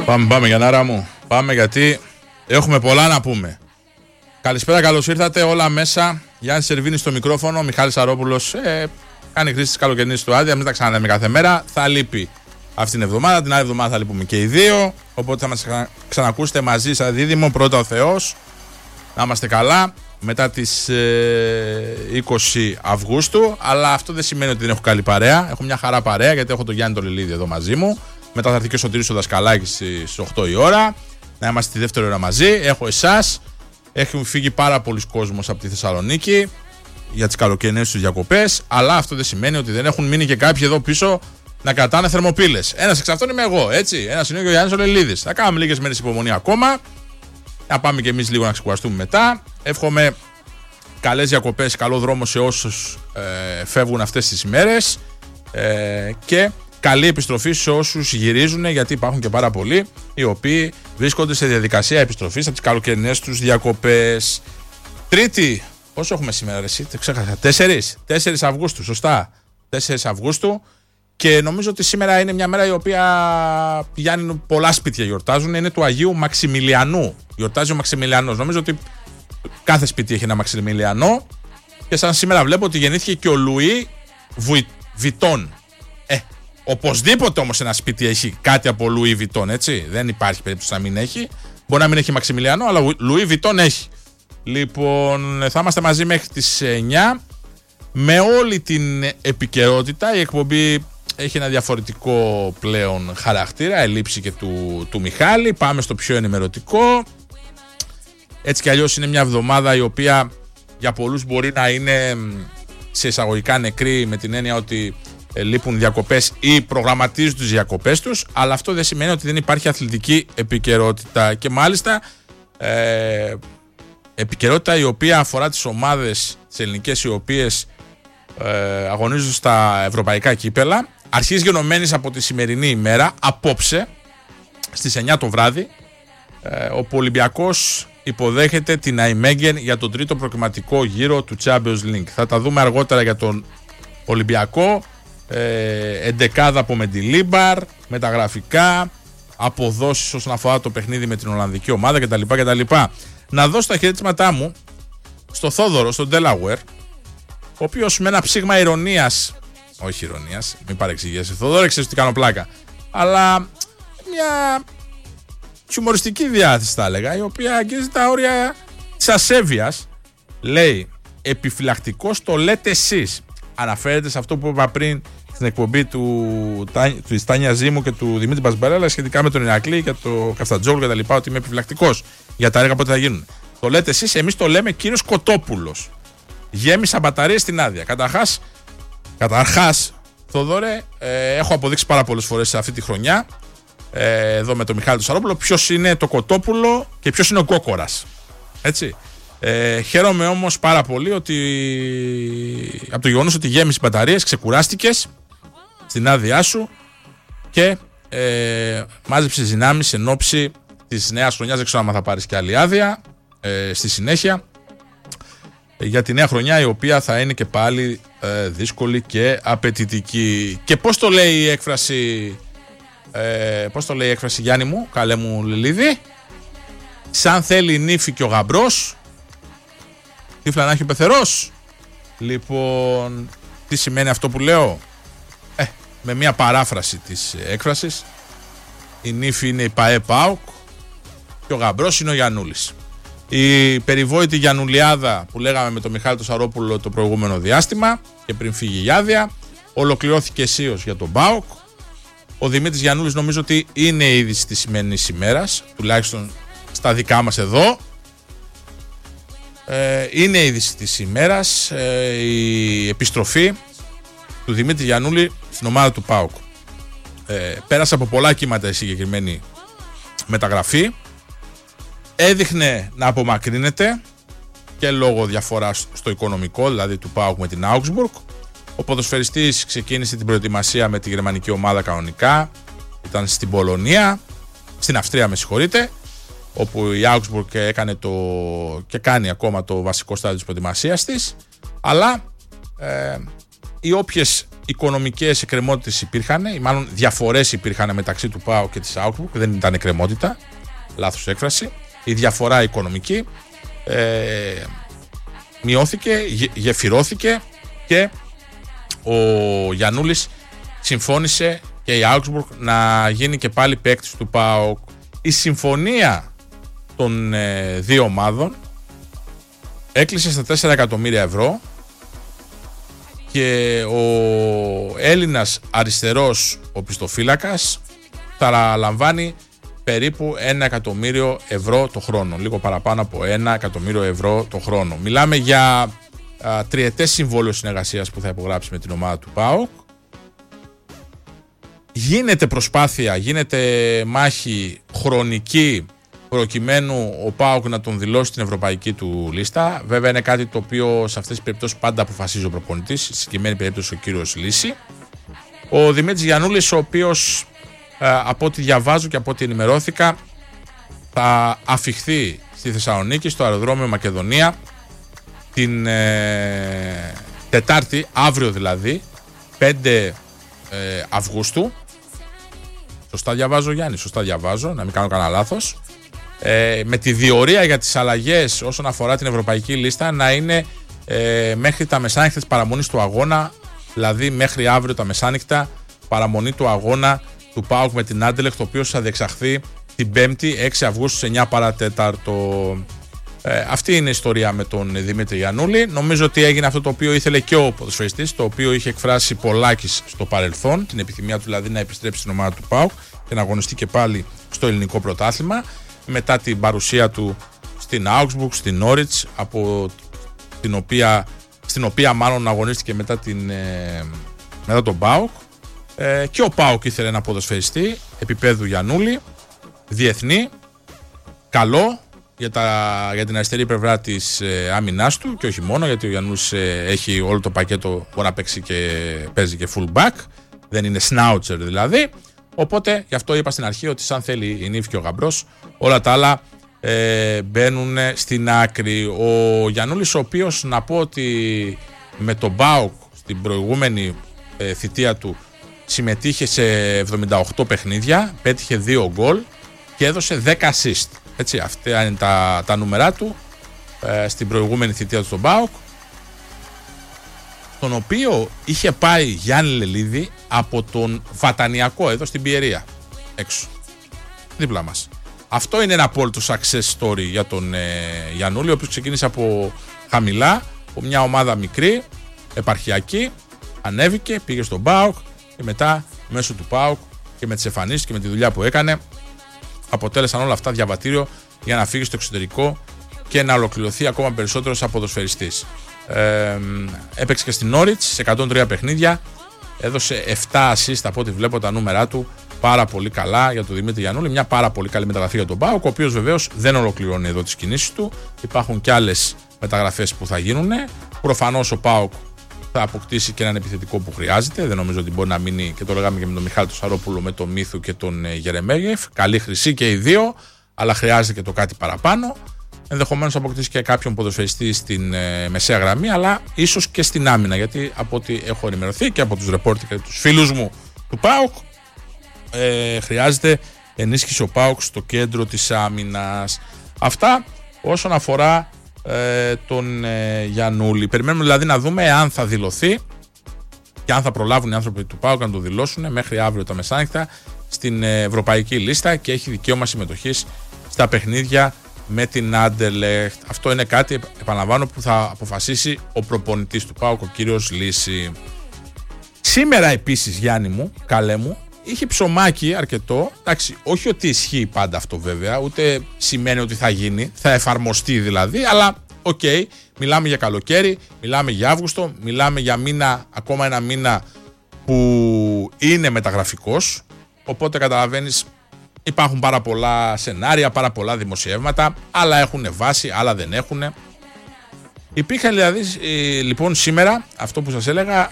Πάμε Γιαννάρα μου. Πάμε γιατί έχουμε πολλά να πούμε. Καλησπέρα, καλώς ήρθατε όλα μέσα. Γιάννης Σερβίνης στο μικρόφωνο. Μιχάλης Αρόπουλος κάνει χρήση της καλοκαιρινής του άδεια. Μην τα ξαναλέμε κάθε μέρα. Θα λείπει αυτή την εβδομάδα. Την άλλη εβδομάδα θα λείπουμε και οι δύο. Οπότε θα μας ξανακούσετε μαζί σαν δίδυμο. Πρώτα ο Θεός. Να είμαστε καλά μετά τις 20 Αυγούστου. Αλλά αυτό δεν σημαίνει ότι δεν έχω καλή παρέα. Έχω μια χαρά παρέα γιατί έχω τον Γιάννη τον Λιλίδη εδώ μαζί μου. Μετά θα έρθει και ο Σωτήρης ο Δασκαλάκης στις 8 η ώρα. Να είμαστε τη δεύτερη ώρα μαζί. Έχω εσάς. Έχουν φύγει πάρα πολλοί κόσμος από τη Θεσσαλονίκη για τις καλοκαιρινές τους διακοπές. Αλλά αυτό δεν σημαίνει ότι δεν έχουν μείνει και κάποιοι εδώ πίσω να κρατάνε θερμοπύλες. Ένας εξ αυτών είμαι εγώ, έτσι. Ένας είναι και ο Γιάννης ο Λελίδης. Θα κάνουμε λίγες μέρες υπομονή ακόμα. Να πάμε κι εμείς λίγο να ξεκουραστούμε μετά. Εύχομαι καλές διακοπές, καλό δρόμο σε όσους φεύγουν αυτές τις ημέρες. Και καλή επιστροφή σε όσους γυρίζουν, γιατί υπάρχουν και πάρα πολλοί οι οποίοι βρίσκονται σε διαδικασία επιστροφής από τις καλοκαιρινές τους διακοπές. Τρίτη, πόσο έχουμε σήμερα, εσύ, ξέχασα, 4 Αυγούστου, σωστά. 4 Αυγούστου. Και νομίζω ότι σήμερα είναι μια μέρα η οποία πηγαίνουν πολλά σπίτια γιορτάζουν. Είναι του Αγίου Μαξιμιλιανού. Γιορτάζει ο Μαξιμιλιανός. Νομίζω ότι κάθε σπίτι έχει ένα Μαξιμιλιανό. Και σαν σήμερα βλέπω ότι γεννήθηκε και ο Λουί Βιτόν. Οπωσδήποτε όμως ένα σπίτι έχει κάτι από Λουί Βιτόν, έτσι. Δεν υπάρχει περίπτωση να μην έχει. Μπορεί να μην έχει Μαξιμιλιανό, αλλά Λουί Βιτόν έχει. Λοιπόν, θα είμαστε μαζί μέχρι τις 9 με όλη την επικαιρότητα. Η εκπομπή έχει ένα διαφορετικό πλέον χαρακτήρα, ελείψη και του Μιχάλη. Πάμε στο πιο ενημερωτικό. Έτσι κι αλλιώς είναι μια εβδομάδα η οποία για πολλούς μπορεί να είναι σε εισαγωγικά νεκρή, με την έννοια ότι λείπουν διακοπές ή προγραμματίζουν τις διακοπές τους, αλλά αυτό δεν σημαίνει ότι δεν υπάρχει αθλητική επικαιρότητα. Και μάλιστα επικαιρότητα η οποία αφορά τις ομάδες τις ελληνικές οι οποίες αγωνίζουν στα ευρωπαϊκά κύπελα. Αρχής γενομένης από τη σημερινή ημέρα, απόψε στις 9 το βράδυ, όπου ο Ολυμπιακός υποδέχεται την Αϊμέγεν για τον τρίτο προκριματικό γύρο του Champions League. Θα τα δούμε αργότερα για τον Ολυμπιακό. Εντεκάδα από Μεντιλίμπαρ, μεταγραφικά, αποδόσεις όσον αφορά το παιχνίδι με την Ολλανδική ομάδα κτλ. Να δώσω τα χαιρετίσματά μου στο Θόδωρο, στον Delaware, ο οποίος με ένα ψήγμα ηρωνίας, όχι ηρωνίας, μην παρεξηγήσει, Θόδωρο, ξέρεις ότι κάνω πλάκα, αλλά μια χιουμοριστική διάθεση θα έλεγα, η οποία αγγίζει τα όρια της ασέβειας. Λέει, επιφυλακτικός το λέτε εσείς. Αναφέρεται σε αυτό που είπα πριν στην εκπομπή του Τάνια Ζήμου και του Δημήτρη Μπασμπαρέλα σχετικά με τον Ηρακλή και το Καφτατζόγλου και τα λοιπά, ότι είμαι επιφυλακτικός για τα έργα πότε θα γίνουν. Το λέτε εσείς, εμείς το λέμε κύριος Κοτόπουλος. Γέμισα μπαταρίες στην άδεια. Καταρχάς, Θοδόρε, έχω αποδείξει πάρα πολλές φορές σε αυτή τη χρονιά, εδώ με τον Μιχάλη τον Σαρόπουλο, ποιος είναι το Κοτόπουλο και ποιος είναι ο Κόκορας. Έτσι. Χαίρομαι όμως πάρα πολύ ότι από το γεγονός ότι γέμισε μπαταρίες, ξεκουράστηκες στην άδειά σου και μάζεψες δυνάμεις εν ώψη της νέας χρονιάς. Δεν ξέρω αν θα πάρεις και άλλη άδεια στη συνέχεια για τη νέα χρονιά, η οποία θα είναι και πάλι δύσκολη και απαιτητική. Και πώς το λέει η έκφραση, Γιάννη μου, καλέ μου Λιλίδη, σαν θέλει νύφη και ο γαμπρός, τύφλα να έχει ο πεθερός. Λοιπόν, τι σημαίνει αυτό που λέω? Με μια παράφραση της έκφρασης, η νύφη είναι η ΠΑΕ ΠΑΟΚ και ο γαμπρός είναι ο Γιαννούλης. Η περιβόητη Γιαννουλιάδα που λέγαμε με τον Μιχάλη τον Σαρόπουλο το προηγούμενο διάστημα και πριν φύγει η άδεια, ολοκληρώθηκε αισίως για τον ΠΑΟΚ. Ο Δημήτρης Γιαννούλης νομίζω ότι είναι η είδηση της σημερινής ημέρας, τουλάχιστον στα δικά μας εδώ. Είναι η είδηση της ημέρας, η επιστροφή του Δημήτρη Γιαννούλη στην ομάδα του ΠΑΟΚ. Πέρασε από πολλά κύματα η συγκεκριμένη μεταγραφή. Έδειχνε να απομακρύνεται και λόγω διαφοράς στο οικονομικό, δηλαδή του ΠΑΟΚ με την Augsburg. Ο ποδοσφαιριστής ξεκίνησε την προετοιμασία με τη γερμανική ομάδα κανονικά. Ήταν στην Πολωνία, στην Αυστρία με συγχωρείτε, όπου η Augsburg έκανε και κάνει ακόμα το βασικό στάδιο της προετοιμασίας της. Αλλά οι όποιες οικονομικές εκκρεμότητες υπήρχαν, ή μάλλον διαφορές υπήρχαν μεταξύ του ΠΑΟΚ και της Augsburg, δεν ήταν εκκρεμότητα, λάθος έκφραση. Η διαφορά οικονομική μειώθηκε, γεφυρώθηκε και ο Γιαννούλης συμφώνησε και η Augsburg να γίνει και πάλι παίκτης του ΠΑΟΚ. Η συμφωνία των δύο ομάδων έκλεισε στα 4 εκατομμύρια ευρώ και ο Έλληνας αριστερός οπισθοφύλακας θα λαμβάνει περίπου 1 εκατομμύριο ευρώ το χρόνο, λίγο παραπάνω από 1 εκατομμύριο ευρώ το χρόνο. Μιλάμε για τριετές συμβόλαιο συνεργασίας που θα υπογράψει με την ομάδα του ΠΑΟΚ. Γίνεται προσπάθεια, γίνεται μάχη χρονική προκειμένου ο ΠΑΟΚ να τον δηλώσει στην ευρωπαϊκή του λίστα. Βέβαια είναι κάτι το οποίο σε αυτές τις περιπτώσεις πάντα αποφασίζει ο προπονητής, στη συγκεκριμένη περίπτωση ο κύριος Λύση. Ο Δημήτρης Γιαννούλης, ο οποίος από ό,τι διαβάζω και από ό,τι ενημερώθηκα θα αφιχθεί στη Θεσσαλονίκη, στο αεροδρόμιο Μακεδονία την Τετάρτη, αύριο δηλαδή, 5 Αυγούστου. Σωστά διαβάζω, Γιάννη, σωστά διαβάζω, να μην κάνω κανένα λάθος. Με τη διορία για τις αλλαγές όσον αφορά την ευρωπαϊκή λίστα να είναι μέχρι τα μεσάνυχτα της παραμονής του αγώνα, δηλαδή μέχρι αύριο τα μεσάνυχτα, παραμονή του αγώνα του ΠΑΟΚ με την Άντελεχτ, το οποίο θα διεξαχθεί την 5η 6 Αυγούστου σε 9 παρατέταρτο. Αυτή είναι η ιστορία με τον Δημήτρη Γιαννούλη. Νομίζω ότι έγινε αυτό το οποίο ήθελε και ο ποδοσφαιριστής, το οποίο είχε εκφράσει Πολάκης στο παρελθόν, την επιθυμία του δηλαδή να επιστρέψει στην ομάδα του ΠΑΟΚ και να αγωνιστεί και πάλι στο ελληνικό πρωτάθλημα, μετά την παρουσία του στην Augsburg, στην Norwich, από στην οποία μάλλον αγωνίστηκε μετά τον ΠΑΟΚ. Και ο ΠΑΟΚ ήθελε ένα ποδοσφαιριστή επίπεδου Γιαννούλη, διεθνή, καλό για την αριστερή πλευρά της άμυνάς του και όχι μόνο, γιατί ο Γιαννούλης έχει όλο το πακέτο, μπορεί να παίξει και παίζει και full back, δεν είναι schnauzer δηλαδή. Οπότε γι' αυτό είπα στην αρχή ότι σαν θέλει η νύφη και ο γαμπρός, όλα τα άλλα μπαίνουν στην άκρη. Ο Γιαννούλης, ο οποίος να πω ότι με τον ΠΑΟΚ στην προηγούμενη θητεία του συμμετείχε σε 78 παιχνίδια, πέτυχε 2 γκολ και έδωσε 10 assist. Έτσι, αυτά είναι τα νούμερά του στην προηγούμενη θητεία του στον ΠΑΟΚ, τον οποίο είχε πάει Γιάννη Λελίδη από τον Βατανιακό εδώ στην Πιερία, έξω, δίπλα μας. Αυτό είναι ένα απόλυτο success story για τον Γιαννούλη, ο οποίος ξεκίνησε από χαμηλά, από μια ομάδα μικρή, επαρχιακή, ανέβηκε, πήγε στον ΠΑΟΚ και μετά μέσω του ΠΑΟΚ και με τις εμφανίσεις και με τη δουλειά που έκανε αποτέλεσαν όλα αυτά διαβατήριο για να φύγει στο εξωτερικό και να ολοκληρωθεί ακόμα περισσότερο σαν ποδοσφαιριστής. Έπαιξε και στην Norwich σε 103 παιχνίδια, έδωσε 7 assist από ό,τι βλέπω τα νούμερά του, πάρα πολύ καλά για τον Δημήτρη Γιαννούλη, μια πάρα πολύ καλή μεταγραφή για τον ΠΑΟΚ, ο οποίος βεβαίως δεν ολοκληρώνει εδώ τις κινήσεις του, υπάρχουν και άλλες μεταγραφές που θα γίνουν. Προφανώς ο ΠΑΟΚ θα αποκτήσει και έναν επιθετικό που χρειάζεται. Δεν νομίζω ότι μπορεί να μείνει, και το λέγαμε και με τον Μιχάλη τον Σαρόπουλο, με τον Μίθου και τον Γερεμέγεφ. Καλή χρυσή και οι δύο, αλλά χρειάζεται και το κάτι παραπάνω. Ενδεχομένως θα αποκτήσει και κάποιον ποδοσφαιριστή στην μεσαία γραμμή, αλλά ίσως και στην άμυνα. Γιατί από ό,τι έχω ενημερωθεί και από τους ρεπόρτερ και τους φίλους μου του ΠΑΟΚ, χρειάζεται ενίσχυση ο ΠΑΟΚ στο κέντρο της άμυνας. Αυτά όσον αφορά τον Γιαννούλη. Περιμένουμε δηλαδή να δούμε αν θα δηλωθεί και αν θα προλάβουν οι άνθρωποι του ΠΑΟΚ να το δηλώσουν μέχρι αύριο τα μεσάνυχτα στην ευρωπαϊκή λίστα και έχει δικαίωμα συμμετοχής στα παιχνίδια με την Άντελεχτ. Αυτό είναι κάτι, επαναλαμβάνω, που θα αποφασίσει ο προπονητής του ΠΑΟΚ, ο κύριος Λύση. Σήμερα επίσης, Γιάννη μου, καλέ μου, είχε ψωμάκι αρκετό. Εντάξει, όχι ότι ισχύει πάντα αυτό βέβαια, ούτε σημαίνει ότι θα γίνει, θα εφαρμοστεί δηλαδή, αλλά οκ, μιλάμε για καλοκαίρι, μιλάμε για Αύγουστο, μιλάμε για μήνα, ακόμα ένα μήνα που είναι μεταγραφικός, οπότε καταλαβαίνεις, υπάρχουν πάρα πολλά σενάρια, πάρα πολλά δημοσιεύματα, άλλα έχουν βάση, άλλα δεν έχουν. Υπήρχε δηλαδή λοιπόν σήμερα, αυτό που σας έλεγα,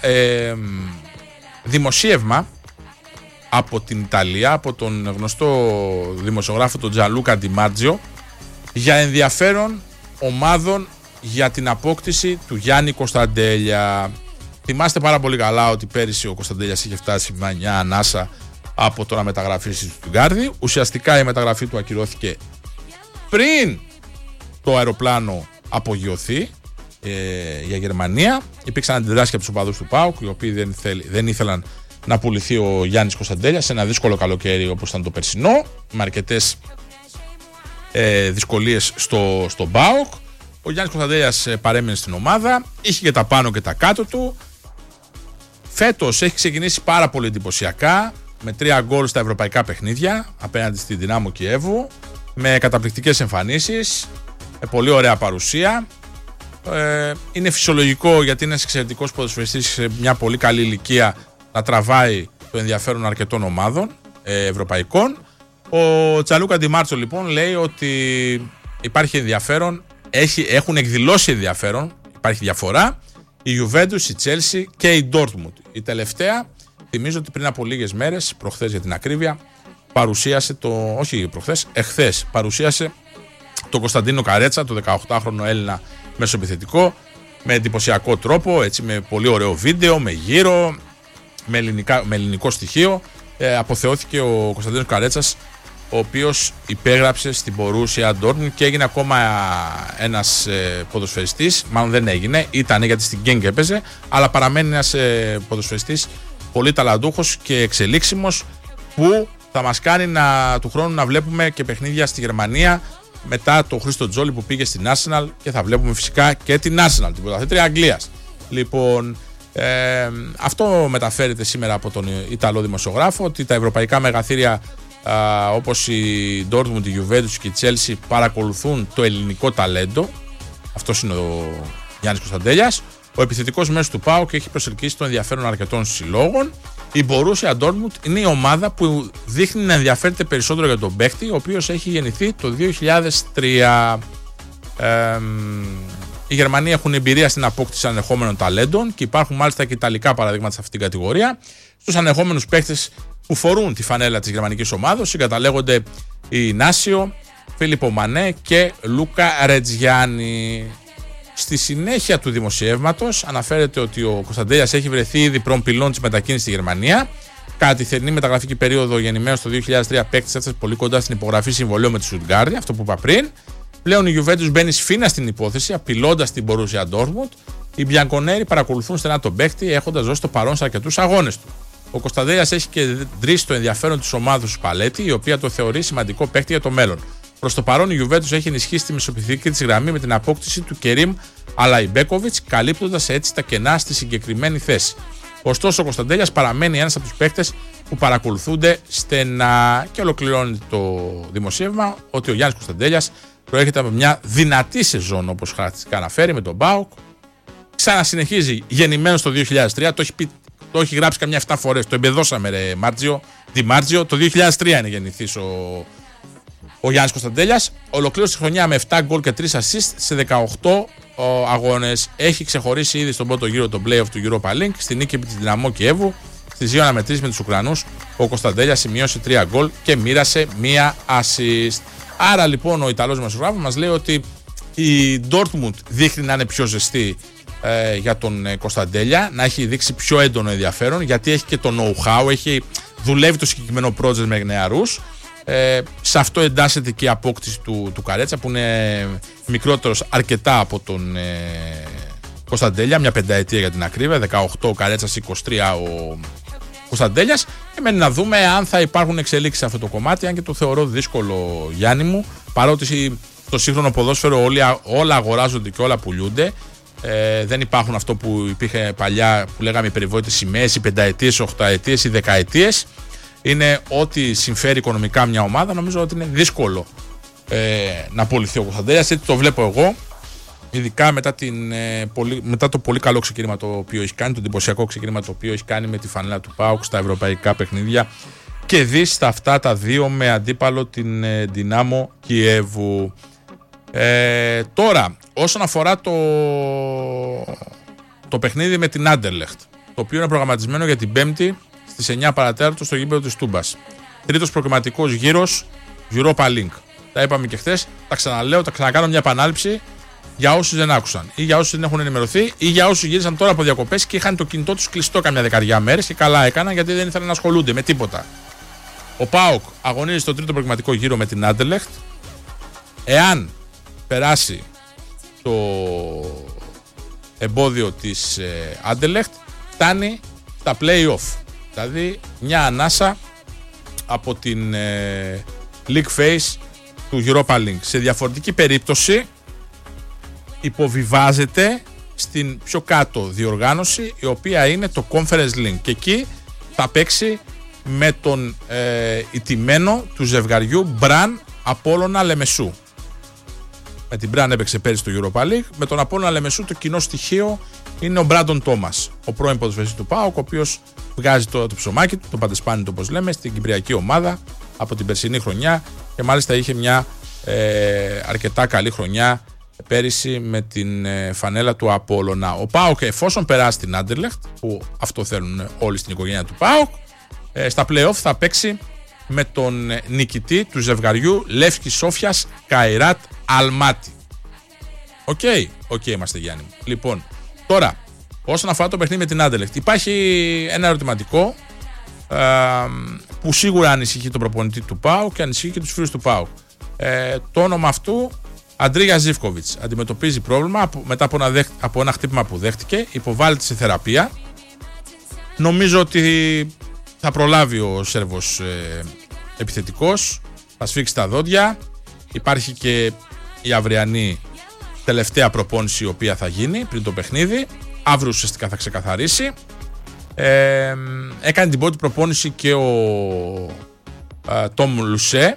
δημοσίευμα από την Ιταλία, από τον γνωστό δημοσιογράφο τον Τζανλούκα Ντιμάτζιο, για ενδιαφέρον ομάδων για την απόκτηση του Γιάννη Κωνσταντέλια. Θυμάστε πάρα πολύ καλά ότι πέρυσι ο Κωνσταντέλιας είχε φτάσει με μια ανάσα από το να μεταγραφεί στη Στουτγκάρδη. Ουσιαστικά η μεταγραφή του ακυρώθηκε πριν το αεροπλάνο απογειωθεί για Γερμανία. Υπήρξαν αντιδράσεις από τους οπαδούς του ΠΑΟΚ, οι οποίοι δεν ήθελαν να πουληθεί ο Γιάννης Κωνσταντέλιας σε ένα δύσκολο καλοκαίρι όπως ήταν το περσινό, με αρκετές δυσκολίες στον ΠΑΟΚ. Ο Γιάννης Κωνσταντέλιας παρέμεινε στην ομάδα, είχε και τα πάνω και τα κάτω του. Φέτος έχει ξεκινήσει πάρα πολύ εντυπωσιακά, με 3 γκολ στα ευρωπαϊκά παιχνίδια απέναντι στην Δυνάμο Κιέβου, με καταπληκτικές εμφανίσεις, με πολύ ωραία παρουσία. Είναι φυσιολογικό, γιατί είναι ένας εξαιρετικός ποδοσφαιριστής σε μια πολύ καλή ηλικία, να τραβάει το ενδιαφέρον αρκετών ομάδων ευρωπαϊκών. Ο Τζανλούκα Ντι Μάρτσο λοιπόν λέει ότι υπάρχει ενδιαφέρον, έχουν εκδηλώσει ενδιαφέρον, υπάρχει διαφορά, η Juventus, η Chelsea και η Dortmund. Η τελευταία, θυμίζω ότι πριν από λίγες μέρες, προχθές για την ακρίβεια, παρουσίασε εχθές παρουσίασε τον Κωνσταντίνο Καρέτσα, το 18χρονο Έλληνα μεσοεπιθετικό, με εντυπωσιακό τρόπο, έτσι, με πολύ ωραίο βίντεο, με γύρο, με ελληνικό στοιχείο. Αποθεώθηκε ο Κωνσταντίνος Καρέτσας, ο οποίος υπέγραψε στην Borussia Dortmund και έγινε ακόμα ένας ποδοσφαιριστής, μάλλον δεν έγινε, ήταν γιατί στην Genk έπαιζε, αλλά παραμένει ένας ποδοσφαιριστής πολύ ταλαντούχος και εξελίξιμος, που θα μας κάνει του χρόνου να βλέπουμε και παιχνίδια στη Γερμανία, μετά το Χρήστο Τζόλι που πήγε στην Arsenal, και θα βλέπουμε φυσικά και την Arsenal, την πρωταθλήτρια Αγγλίας. Λοιπόν, αυτό μεταφέρεται σήμερα από τον Ιταλό δημοσιογράφο, ότι τα ευρωπαϊκά μεγαθύρια όπως η Dortmund, η Juventus και η Chelsea παρακολουθούν το ελληνικό ταλέντο. Αυτός είναι ο Γιάννης Κωνσταντέλιας. Ο επιθετικός μέσος του ΠΑΟΚ έχει προσελκύσει το ενδιαφέρον αρκετών συλλόγων. Η Borussia Dortmund είναι η ομάδα που δείχνει να ενδιαφέρεται περισσότερο για τον παίκτη, ο οποίος έχει γεννηθεί το 2003. Οι Γερμανοί έχουν εμπειρία στην απόκτηση ανερχόμενων ταλέντων και υπάρχουν μάλιστα και ιταλικά παραδείγματα σε αυτήν την κατηγορία. Στους ανερχόμενους παίκτες που φορούν τη φανέλα της γερμανικής ομάδας συγκαταλέγονται η Νάσιο, Φίλιππο Μανέ και Λούκα Ρετζιάννη. Στη συνέχεια του δημοσιεύματος αναφέρεται ότι ο Κωνσταντέλιας έχει βρεθεί ήδη πρώην πυλών της μετακίνησης στη Γερμανία. Κατά τη θερινή μεταγραφική περίοδο, γεννημένος το 2003, παίκτης έφτασε πολύ κοντά στην υπογραφή συμβολέου με τη Στουτγκάρδη, αυτό που είπα πριν. Πλέον η Juventus μπαίνει σφήνα στην υπόθεση, απειλώντας την Borussia Dortmund. Οι Μπιανκονέροι παρακολουθούν στενά τον παίκτη, έχοντας δώσει το παρόν σε αρκετούς αγώνες του. Ο Κωνσταντέλιας έχει κεντρήσει το ενδιαφέρον της ομάδας του Σπαλέτη, η οποία το θεωρεί σημαντικό παίκτη για το μέλλον. Προς το παρόν, η Juventus έχει ενισχύσει τη μεσοπιθετική της γραμμή με την απόκτηση του Κερίμ Αλαϊμπέκοβιτς, καλύπτοντας έτσι τα κενά στη συγκεκριμένη θέση. Ωστόσο, ο Κωνσταντέλιας παραμένει ένας από τους παίκτες που παρακολουθούνται στενά. Και ολοκληρώνει το δημοσίευμα ότι ο Γιάννης Κωνσταντέλιας προέρχεται από μια δυνατή σεζόν, όπως χαρακτηριστικά αναφέρει, με τον ΠΑΟΚ. Ξανασυνεχίζει γεννημένος το 2003, το έχει γράψει καμιά 7 φορές. Το εμπεδώσαμε, ρε Ντι Μάρτζιο. Το 2003 είναι γεννηθής ο Γιάννης Κωνσταντέλιας. Ολοκλήρωσε τη χρονιά με 7 γκολ και 3 assist σε 18 αγώνες. Έχει ξεχωρίσει ήδη στον πρώτο γύρο το play-off του Europa League. Στην νίκη της Δυναμό Κιέβου, στις 2 αναμετρήσεις με τους Ουκρανούς, ο Κωνσταντέλιας σημείωσε 3 γκολ και μοίρασε 1 assist. Άρα λοιπόν ο Ιταλός δημοσιογράφος μας λέει ότι η Dortmund δείχνει να είναι πιο ζεστή για τον Κωνσταντέλια, να έχει δείξει πιο έντονο ενδιαφέρον, γιατί έχει και το know-how, έχει δουλεύει το συγκεκριμένο project με νεαρούς. Σε αυτό εντάσσεται και η απόκτηση του Καρέτσα, που είναι μικρότερος αρκετά από τον Κωνσταντέλια, μια πενταετία για την ακρίβεια, 18 ο Καρέτσας, 23 ο Κωνσταντέλιας. Μένει να δούμε αν θα υπάρχουν εξελίξεις σε αυτό το κομμάτι, αν και το θεωρώ δύσκολο, Γιάννη μου, παρότι στο σύγχρονο ποδόσφαιρο όλα αγοράζονται και όλα πουλιούνται. Δεν υπάρχουν αυτό που υπήρχε παλιά, που λέγαμε οι περιβόητες σημαίες, οι πενταετίες, οι οχταετίες, οι δεκαετίες. Είναι ό,τι συμφέρει οικονομικά μια ομάδα. Νομίζω ότι είναι δύσκολο να πουληθεί ο Κωνσταντέλιας. Έτσι το βλέπω εγώ. Ειδικά μετά το πολύ καλό ξεκίνημα το οποίο έχει κάνει, το εντυπωσιακό ξεκίνημα το οποίο έχει κάνει με τη φανέλα του ΠΑΟΚ στα ευρωπαϊκά παιχνίδια, και δει στα αυτά τα δύο με αντίπαλο την Δυνάμο Κιέβου. Τώρα, όσον αφορά το παιχνίδι με την Άντερλεχτ, το οποίο είναι προγραμματισμένο για την Πέμπτη στις 9 παρατέταρτο στο γήπεδο της Τούμπας. Τρίτος προκριματικός γύρος Europa League. Τα είπαμε και χθες, τα ξαναλέω, τα ξανακάνω μια επανάληψη. Για όσους δεν άκουσαν, ή για όσους δεν έχουν ενημερωθεί, ή για όσους γύρισαν τώρα από διακοπές και είχαν το κινητό τους κλειστό καμιά δεκαριά μέρες και καλά έκαναν γιατί δεν ήθελαν να ασχολούνται με τίποτα. Ο ΠΑΟΚ αγωνίζει στο τρίτο προκριματικό γύρο με την Άντερλεχτ. Εάν περάσει το εμπόδιο της Άντερλεχτ, φτάνει στα play-off. Δηλαδή μια ανάσα από την League Phase του Europa League. Σε διαφορετική περίπτωση υποβιβάζεται στην πιο κάτω διοργάνωση, η οποία είναι το Conference League, και εκεί θα παίξει με τον ηττημένο του ζευγαριού Μπραν Απόλλωνα Λεμεσού. Με την Μπραν έπαιξε πέρυσι στο Europa League. Με τον Απόλλωνα Λεμεσού το κοινό στοιχείο είναι ο Μπράντον Τόμας, ο πρώην ποδοσφαιριστής του ΠΑΟΚ, ο οποίος βγάζει το ψωμάκι του, το παντεσπάνι του όπως λέμε, στην κυπριακή ομάδα από την περσινή χρονιά, και μάλιστα είχε μια αρκετά καλή χρονιά πέρυσι με την φανέλα του Απόλλωνα. Ο ΠΑΟΚ, εφόσον περάσει την Άντερλεχτ, που αυτό θέλουν όλοι στην οικογένεια του ΠΑΟΚ, στα play-off θα παίξει με τον νικητή του ζευγαριού Λεύσκη Σόφιας Καϊράτ Αλμάτι. Οκ, είμαστε Γιάννη. Λοιπόν, τώρα, όσον αφορά το παιχνίδι με την Άντερλεχτ, υπάρχει ένα ερωτηματικό που σίγουρα ανησυχεί τον προπονητή του ΠΑΟΚ και ανησυχεί και τους φίλους του ΠΑΟΚ. Το όνομα αυτού, Αντρίγια Ζίβκοβιτς, αντιμετωπίζει πρόβλημα μετά από ένα χτύπημα που δέχτηκε, υποβάλλεται σε θεραπεία. Νομίζω ότι θα προλάβει ο Σέρβος επιθετικός, θα σφίξει τα δόντια. Υπάρχει και η αυριανή τελευταία προπόνηση, η οποία θα γίνει πριν το παιχνίδι. Αύριο ουσιαστικά θα ξεκαθαρίσει. Έκανε την πρώτη προπόνηση και ο Τόμ Λουσέ,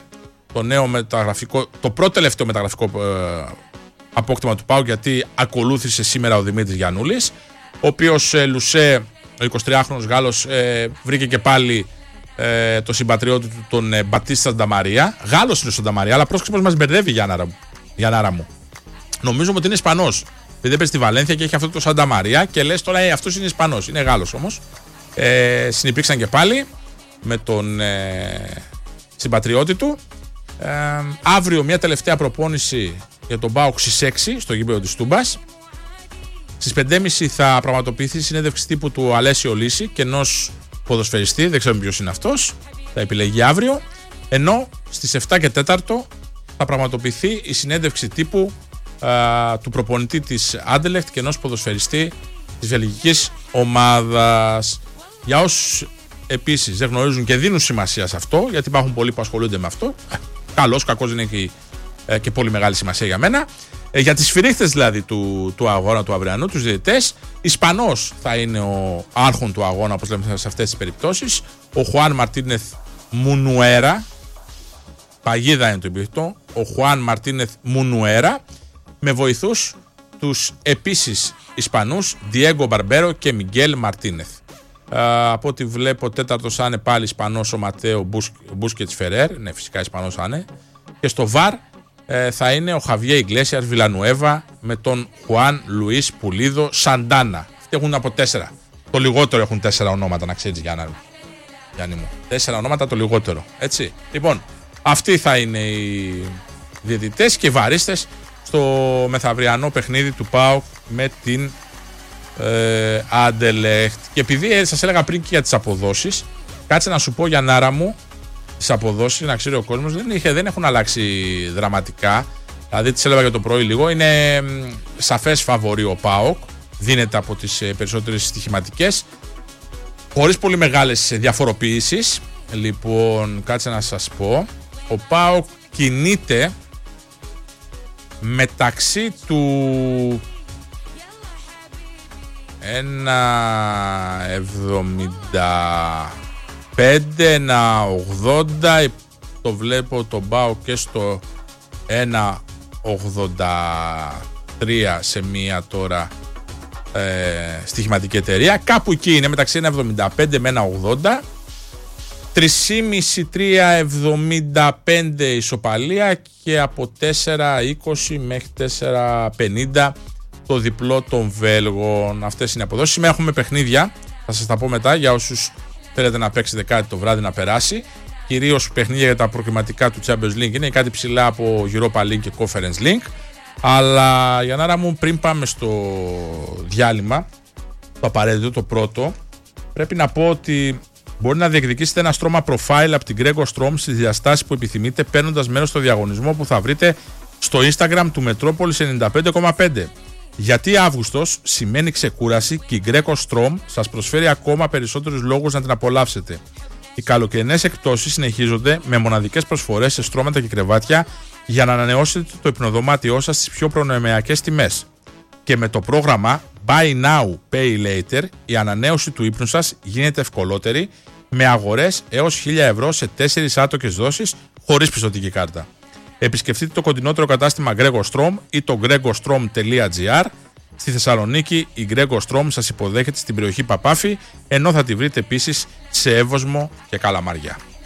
το πρώτο τελευταίο μεταγραφικό απόκτημα του ΠΑΟΚ, γιατί ακολούθησε σήμερα ο Δημήτρης Γιαννούλης, ο οποίος Λουσέ, ο 23χρονος Γάλλος, βρήκε και πάλι το συμπατριώτη του, τον Μπατίστα Σανταμαρία. Γάλλος είναι ο Σανταμαρία, αλλά πρόσεξε πως μας μπερδεύει, Γιάνναρα μου. Νομίζω ότι είναι Ισπανός. Επειδή έπαιζε στη Βαλένθια και έχει αυτό το Σανταμαρία και λες τώρα αυτός είναι Ισπανός. Είναι Γάλλος όμως. Συνυπήρξαν και πάλι με τον συμπατριώτη του. Αύριο μια τελευταία προπόνηση για τον ΠΑΟΚ στις 6 στο γήπεδο της Τούμπας. Στις 5.30 θα πραγματοποιηθεί συνέντευξη τύπου του Αλέσιο Λύση και ενός ποδοσφαιριστή, δεν ξέρουμε ποιος είναι αυτός, θα επιλεγεί αύριο. Ενώ στις 7 και 4 θα πραγματοποιηθεί η συνέντευξη τύπου του προπονητή της Άντερλεχτ και ενός ποδοσφαιριστή της βελγικής ομάδας. Για όσους επίσης δεν γνωρίζουν και δίνουν σημασία σε αυτό, γιατί υπάρχουν πολλοί που ασχολούνται με αυτό, καλός, κακός δεν έχει και πολύ μεγάλη σημασία για μένα. Για τις σφυρίχτες δηλαδή του αγώνα του αυριανού, τους διαιτητές, Ισπανός θα είναι ο άρχον του αγώνα, όπως λέμε σε αυτές τις περιπτώσεις, ο Χουάν Μαρτίνεθ Μουνουέρα. Παγίδα είναι το επιθετό, ο Χουάν Μαρτίνεθ Μουνουέρα, με βοηθούς τους επίσης Ισπανούς Διέγκο Μπαρμπέρο και Μιγγέλ Μαρτίνεθ. Από ό,τι βλέπω, τέταρτος θα είναι πάλι Ισπανός ο Ματέο Μπούσκετς Φερέρ, ναι, φυσικά Ισπανός θα είναι. Και στο ΒΑΡ θα είναι ο Χαβιέ Ιγκλέσιας Βιλανουέβα με τον Χουάν Λουίς Πουλίδο Σαντάνα. Αυτοί έχουν από 4. Το λιγότερο έχουν 4 ονόματα, να ξέρεις, Γιάννη μου. 4 ονόματα το λιγότερο. Έτσι. Λοιπόν, αυτοί θα είναι οι διαιτητές και βαρίστες στο μεθαυριανό παιχνίδι του ΠΑΟΚ με την Άντερλεχτ. Και επειδή σας έλεγα πριν και για τις αποδόσεις, κάτσε να σου πω, Γιαννάρα μου, τις αποδόσεις, να ξέρει ο κόσμος, δεν έχουν αλλάξει δραματικά. Δηλαδή τις έλεγα για το πρωί λίγο, είναι σαφές φαβορί ο ΠΑΟΚ, δίνεται από τις περισσότερες στοιχηματικές, χωρίς πολύ μεγάλες διαφοροποιήσεις. Λοιπόν, κάτσε να σας πω, ο ΠΑΟΚ κινείται μεταξύ του 1,75, 1,80, το βλέπω τον ΠΑΟΚ και στο 1,83 σε μία τώρα στοιχηματική εταιρεία. Κάπου εκεί είναι, μεταξύ 1,75 με 1,80. 3,5-3,75 ισοπαλία και από 4,20 μέχρι 4,50 το διπλό των Βέλγων. Αυτές είναι οι αποδόσεις. Σήμερα έχουμε παιχνίδια, θα σας τα πω μετά, για όσους θέλετε να παίξετε κάτι το βράδυ να περάσει. Κυρίως παιχνίδια για τα προκριματικά του Champions League, είναι κάτι ψηλά από Europa League και Conference League. Αλλά Γιαννάρα μου, πριν πάμε στο διάλειμμα, το απαραίτητο, το πρώτο, πρέπει να πω ότι μπορεί να διεκδικήσετε ένα στρώμα profile από την Gregor Strom στις διαστάσεις που επιθυμείτε, παίρνοντας μέρος στο διαγωνισμό που θα βρείτε στο Instagram του Metropolis 95,5. Γιατί Αύγουστος σημαίνει ξεκούραση και η Gregor Strom σας προσφέρει ακόμα περισσότερους λόγους να την απολαύσετε. Οι καλοκαιρινές εκπτώσεις συνεχίζονται με μοναδικές προσφορές σε στρώματα και κρεβάτια για να ανανεώσετε το υπνοδωμάτιό σας στις πιο προνομιακές τιμές. Και με το πρόγραμμα Buy Now, Pay Later, η ανανέωση του ύπνου σας γίνεται ευκολότερη με αγορές έως 1.000 ευρώ σε 4 άτοκες δόσεις χωρίς πιστωτική κάρτα. Επισκεφτείτε το κοντινότερο κατάστημα Gregor Strom ή το gregorstrom.gr. Στη Θεσσαλονίκη η Gregor Strom σας υποδέχεται στην περιοχή Παπάφη, ενώ θα τη βρείτε επίσης σε Εύωσμο και Καλαμαριά.